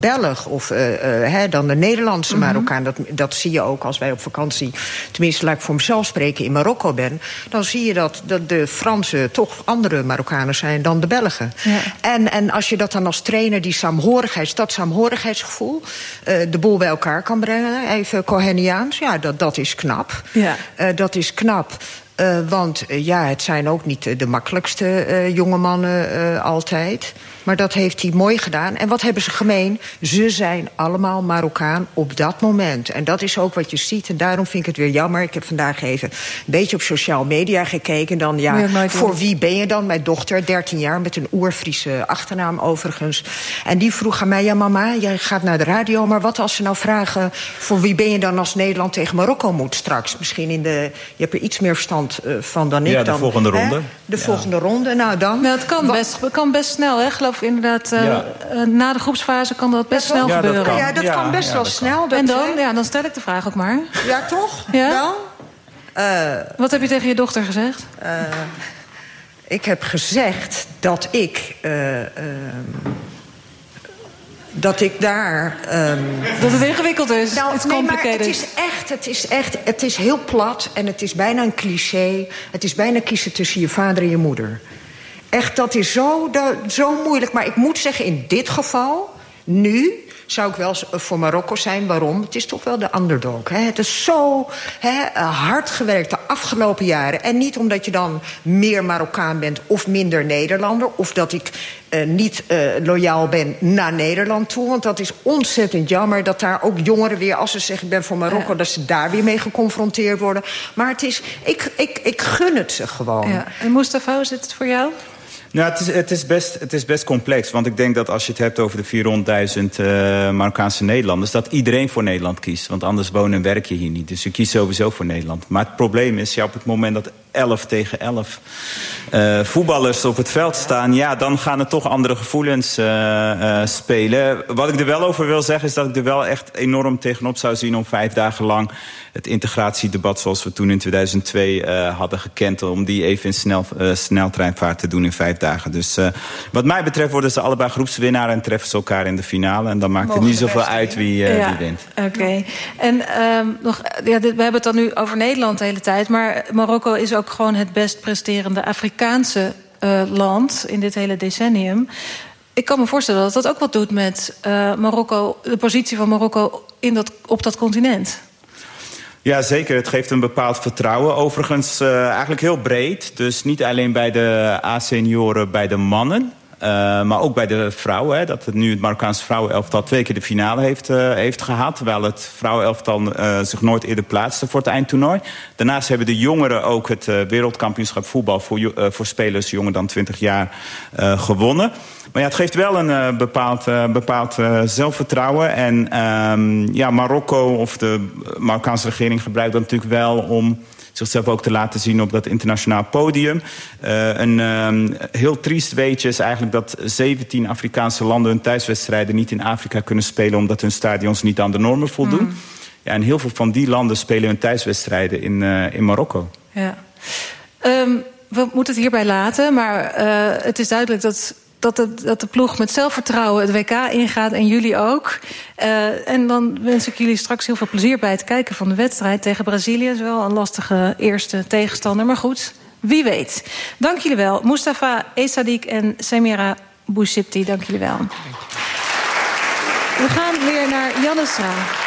Belg of dan de Nederlandse Marokkaan. Dat zie je ook als wij op vakantie, tenminste laat ik voor mezelf spreken, in Marokko ben. Dan zie je dat de Fransen toch andere Marokkanen zijn dan de Belgen. Ja. En als je dat dan als trainer, dat saamhorigheidsgevoel, de boel bij elkaar kan brengen, even Coheniaans, ja, dat is knap. Ja. Dat is knap. Want het zijn ook niet de makkelijkste jonge mannen altijd. Maar dat heeft hij mooi gedaan. En wat hebben ze gemeen? Ze zijn allemaal Marokkaan op dat moment. En dat is ook wat je ziet. En daarom vind ik het weer jammer. Ik heb vandaag even een beetje op sociale media gekeken. Dan, voor wie ben je dan? Mijn dochter, 13 jaar, met een oer-Friese achternaam overigens. En die vroeg aan mij, ja mama, jij gaat naar de radio, maar wat als ze nou vragen, voor wie ben je dan als Nederland tegen Marokko moet straks? Misschien je hebt er iets meer verstand van dan ik. Ja, de volgende ronde. De volgende ronde, nou dan. Nou, het kan best snel, hè? Geloof ik inderdaad. Na de groepsfase kan dat best snel gebeuren. Dat kan best wel snel. En dan stel ik de vraag ook maar. Ja, toch? Ja? Wel? Wat heb je tegen je dochter gezegd? Ik heb gezegd dat ik daar... dat het ingewikkeld is. Nou, maar het is heel plat en het is bijna een cliché. Het is bijna kiezen tussen je vader en je moeder. Echt, dat is zo moeilijk. Maar ik moet zeggen, in dit geval, nu zou ik wel voor Marokko zijn. Waarom? Het is toch wel de underdog. Hè? Het is zo hard gewerkt de afgelopen jaren. En niet omdat je dan meer Marokkaan bent of minder Nederlander. Of dat ik niet loyaal ben naar Nederland toe. Want dat is ontzettend jammer dat daar ook jongeren weer, als ze zeggen ik ben voor Marokko, dat ze daar weer mee geconfronteerd worden. Maar het is, ik gun het ze gewoon. Ja. En Mustafa, hoe zit het voor jou? Nou, het is best complex. Want ik denk dat als je het hebt over de 400.000 Marokkaanse Nederlanders, dat iedereen voor Nederland kiest. Want anders wonen en werk je hier niet. Dus je kiest sowieso voor Nederland. Maar het probleem is, op het moment dat 11 tegen 11 voetballers op het veld staan, ja, dan gaan er toch andere gevoelens spelen. Wat ik er wel over wil zeggen, is dat ik er wel echt enorm tegenop zou zien om 5 dagen lang het integratiedebat zoals we toen in 2002 hadden gekend, om die even in sneltreinvaart te doen in 5 dagen. Dus wat mij betreft worden ze allebei groepswinnaar en treffen ze elkaar in de finale. En dan maakt het niet zoveel uit wie wint. Oké. En we hebben het dan nu over Nederland de hele tijd, maar Marokko is ook gewoon het best presterende Afrikaanse land in dit hele decennium. Ik kan me voorstellen dat dat ook wat doet met Marokko, de positie van Marokko op dat continent. Ja, zeker. Het geeft een bepaald vertrouwen. Overigens eigenlijk heel breed. Dus niet alleen bij de A-senioren, bij de mannen, maar ook bij de vrouwen. Hè, dat het nu het Marokkaanse vrouwenelftal 2 keer de finale heeft gehad. Terwijl het vrouwenelftal zich nooit eerder plaatste voor het eindtoernooi. Daarnaast hebben de jongeren ook het wereldkampioenschap voetbal voor spelers jonger dan 20 jaar gewonnen. Maar ja, het geeft wel een bepaald zelfvertrouwen. En Marokko of de Marokkaanse regering gebruikt dat natuurlijk wel om zichzelf ook te laten zien op dat internationaal podium. Een heel triest weetje is eigenlijk dat 17 Afrikaanse landen hun thuiswedstrijden niet in Afrika kunnen spelen omdat hun stadions niet aan de normen voldoen. Ja, en heel veel van die landen spelen hun thuiswedstrijden in Marokko. Ja. We moeten het hierbij laten, maar het is duidelijk dat de ploeg met zelfvertrouwen het WK ingaat en jullie ook. En dan wens ik jullie straks heel veel plezier bij het kijken van de wedstrijd tegen Brazilië. Dat is wel een lastige eerste tegenstander, maar goed, wie weet. Dank jullie wel. Mustafa Essadik en Samira Bouchipti, dank jullie wel. We gaan weer naar Jannesra.